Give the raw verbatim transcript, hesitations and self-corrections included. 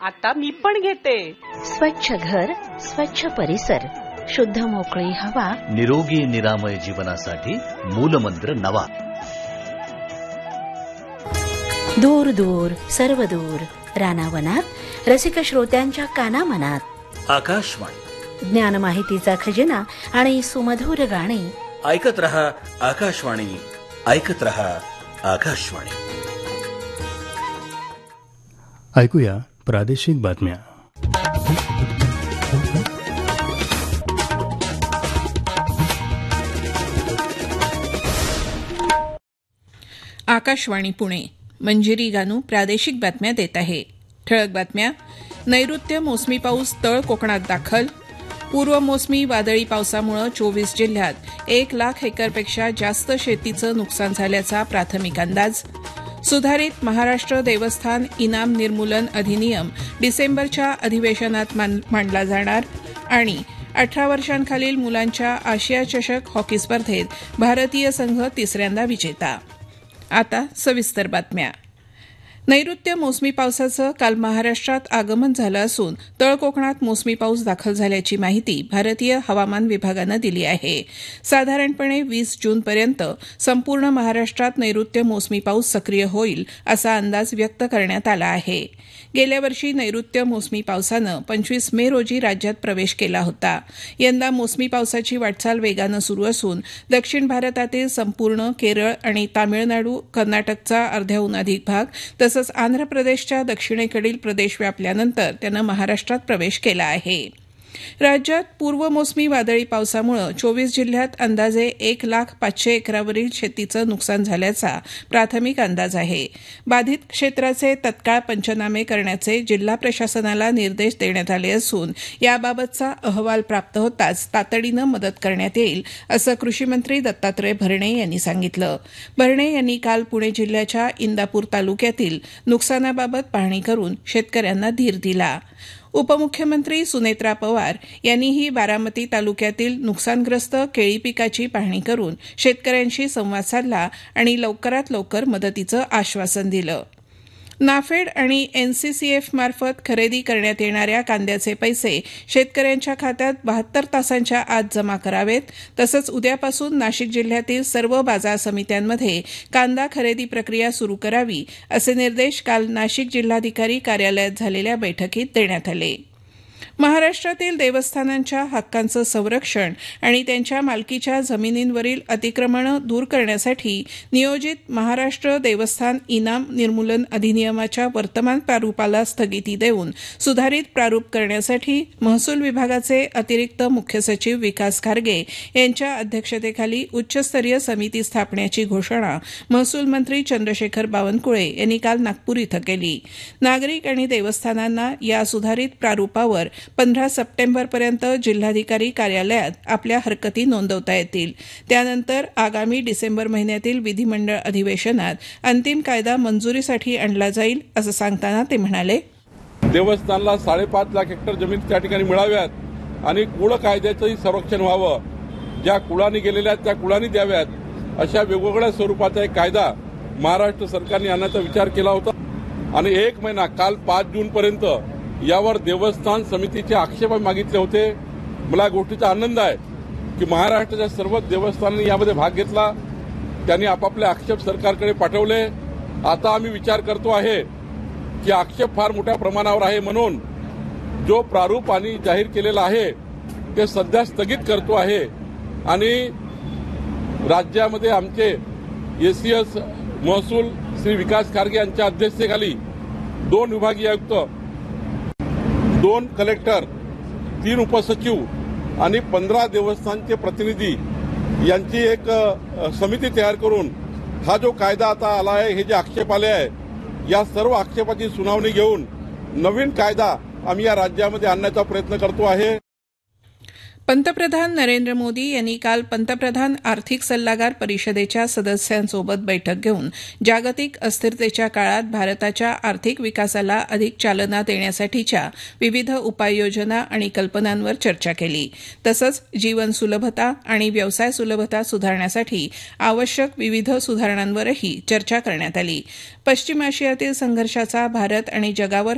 आता मी पण घेते. स्वच्छ घर, स्वच्छ परिसर, शुद्ध मोकळी हवा, निरोगी निरामय जीवनासाठी मूलमंत्र नवा. दूर दूर सर्व दूर रानावनात रसिक श्रोत्यांच्या कानामनात आकाशवाणी, ज्ञान माहितीचा खजिना आणि सुमधुर गाणी. ऐकत रहा आकाशवाणी, ऐकत रहा आकाशवाणी. ऐकूया प्रादेशिक बातम्या. आकाशवाणी पुणे. मंजिरी गानू प्रादेशिक बातम्या देत आहे. ठळक बातम्या. नैऋत्य मोसमी पाऊस तळ कोकणात दाखल. पूर्व मोसमी वादळी पावसामुळे चोवीस जिल्ह्यात एक लाख हेक्टरपेक्षा जास्त शेतीचं नुकसान झाल्याचा प्राथमिक अंदाज. सुधारित महाराष्ट्र देवस्थान इनाम निर्मूलन अधिनियम डिसेंबरच्या अधिवेशनात मांडला जाणार. आणि अठरा वर्षांखालील मुलांच्या आशिया चषक हॉकी स्पर्धेत भारतीय संघ तिसऱ्यांदा विजेता. आता सविस्तर बातम्या. नैऋत्य मोसमी पावसाचं काल महाराष्ट्रात आगमन झालं असून तळ कोकणात मोसमी पाऊस दाखल झाल्याची माहिती भारतीय हवामान विभागानं दिली आहे. साधारणपणे वीस जूनपर्यंत संपूर्ण महाराष्ट्रात नैऋत्य मोसमी पाऊस सक्रिय होईल असा अंदाज व्यक्त करण्यात आला आहे. गेल्या वर्षी नैऋत्य मोसमी पावसानं पंचवीस मे रोजी राज्यात प्रवेश केला होता. यंदा मोसमी पावसाची वाटचाल वेगानं सुरू असून दक्षिण भारतातील संपूर्ण केरळ आणि तामिळनाडू, कर्नाटकचा अर्ध्याहून अधिक भाग तसंच आंध्र प्रदेशच्या दक्षिणेकडील प्रदेश व्यापल्यानंतर त्यानं महाराष्ट्रात प्रवेश केला आहे. राज्यात पूर्व मोसमी वादळी पावसामुळे चोवीस जिल्ह्यात अंदाजे एक लाख पाचशे एकरावरील शेतीचं नुकसान झाल्याचा प्राथमिक अंदाज आहे. बाधित क्षेत्राचे तत्काळ पंचनामे करण्याचे जिल्हा प्रशासनाला निर्देश देण्यात आले असून याबाबतचा अहवाल प्राप्त होताच तातडीनं मदत करण्यात येईल असं कृषीमंत्री दत्तात्रय भरणे यांनी सांगितलं. भरणे यांनी काल पुणे जिल्ह्याच्या इंदापूर तालुक्यातील नुकसानाबाबत पाहणी करून शेतकऱ्यांना धीर दिला. उपमुख्यमंत्री सुनेत्रा पवार यांनीही बारामती तालुक्यातील नुकसानग्रस्त केळी पिकाची पाहणी करून शेतकऱ्यांशी संवाद साधला आणि लवकरात लवकर मदतीचं आश्वासन दिलं. नाफेड आणि एनसीसीएफ मार्फत खरेदी करण्यात येणाऱ्या कांद्याचे पैसे शेतकऱ्यांच्या खात्यात बहात्तर तासांच्या आत जमा करावेत. तसंच उद्यापासून नाशिक जिल्ह्यातील सर्व बाजार समित्यांमध्ये कांदा खरेदी प्रक्रिया सुरू करावी असे निर्देश काल नाशिक जिल्हाधिकारी कार्यालयात झालेल्या बैठकीत देण्यात आले. महाराष्ट्रातील देवस्थानांच्या हक्कांचं संरक्षण आणि त्यांच्या मालकीच्या जमिनींवरील अतिक्रमणं दूर करण्यासाठी नियोजित महाराष्ट्र देवस्थान इनाम निर्मूलन अधिनियमाच्या वर्तमान प्रारूपाला स्थगिती देऊन सुधारित प्रारूप करण्यासाठी महसूल विभागाचे अतिरिक्त मुख्य सचिव विकास खारगे यांच्या अध्यक्षतेखाली उच्चस्तरीय समिती स्थापण्याची घोषणा महसूल मंत्री चंद्रशेखर बावनकुळे यांनी काल नागपूर इथं केली. नागरिक आणि देवस्थानांना या सुधारित प्रारूपावर पंधरा सप्टेंबरपर्यंत जिल्हाधिकारी कार्यालयात आपल्या हरकती नोंदवता येतील. त्यानंतर आगामी डिसेंबर महिन्यातील विधिमंडळ अधिवेशनात अंतिम कायदा मंजुरीसाठी आणला जाईल असं सांगताना ते म्हणाले, देवस्थानला साडेपाच लाख हेक्टर जमीन त्या ठिकाणी मिळाव्यात आणि कुळ कायद्याचंही संरक्षण व्हावं. ज्या कुळांनी गेलेल्या त्या कुळांनी द्याव्यात, अशा वेगवेगळ्या स्वरूपाचा एक कायदा महाराष्ट्र सरकारने आणण्याचा विचार केला होता. आणि एक महिना काल पाच जून पर्यंत यावर देवस्थान समितीचे आक्षेप मागितले होते. मला गोष्टीचा आनंद आहे की महाराष्ट्राच्या सर्व देवस्थानांनी यामध्ये भाग घेतला. त्यांनी आपापले आक्षेप सरकारकडे पाठवले. आता आम्ही विचार करतो आहे की आक्षेप फार मोठ्या प्रमाणावर आहे म्हणून जो प्रारूप आणि जाहीर केलेला आहे ते सध्या स्थगित करतो आहे. आणि राज्यामध्ये आमचे एसीएस महसूल श्री विकास खारगे यांच्या अध्यक्षतेखाली दोन विभागीय आयुक्त, दोन कलेक्टर, तीन उपसचिव आणि पंधरा देवस्थानचे प्रतिनिधी यांची एक समिती तयार करून हा जो कायदा आता आला आहे, हे जे आक्षेप आले आहे, या सर्व आक्षेपाची सुनावणी घेऊन नवीन कायदा आम्ही या राज्यामध्ये आणण्याचा प्रयत्न करतो आहे. पंतप्रधान नरेंद्र मोदी यांनी काल पंतप्रधान आर्थिक सल्लागार परिषदेच्या सदस्यांसोबत बैठक घेऊन जागतिक अस्थिरतेच्या काळात भारताच्या आर्थिक विकासाला अधिक चालना देण्यासाठीच्या विविध उपाययोजना आणि कल्पनांवर चर्चा केली. तसंच जीवन सुलभता आणि व्यवसाय सुलभता सुधारण्यासाठी आवश्यक विविध सुधारणांवरही चर्चा करण्यात आली. पश्चिम आशियातील संघर्षाचा भारत आणि जगावर